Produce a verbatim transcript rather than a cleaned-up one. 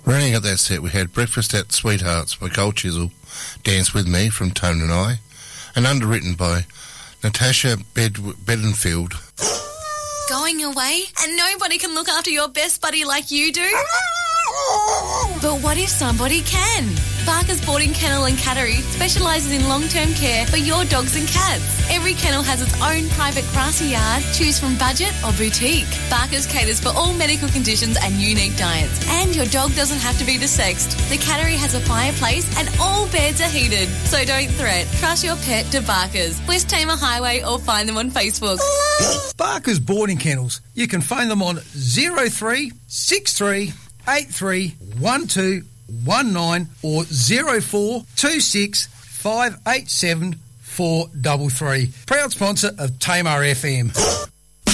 Running up that set, we had Breakfast at Sweethearts by Cold Chisel, Dance With Me from Tone and I, and underwritten by Natasha Bed- Bedingfield. Going away and nobody can look after your best buddy like you do? But what if somebody can? Barker's Boarding Kennel and Cattery specialises in long-term care for your dogs and cats. Every kennel has its own private grassy yard. Choose from budget or boutique. Barker's caters for all medical conditions and unique diets. And your dog doesn't have to be desexed. The Cattery has a fireplace and all beds are heated. So don't threat. Trust your pet to Barker's, West Tamer Highway, or find them on Facebook. Barker's Boarding Kennels. You can phone them on zero three six three eight three one two one nine or zero four two six five eight seven four three three. Proud sponsor of Tamar F M.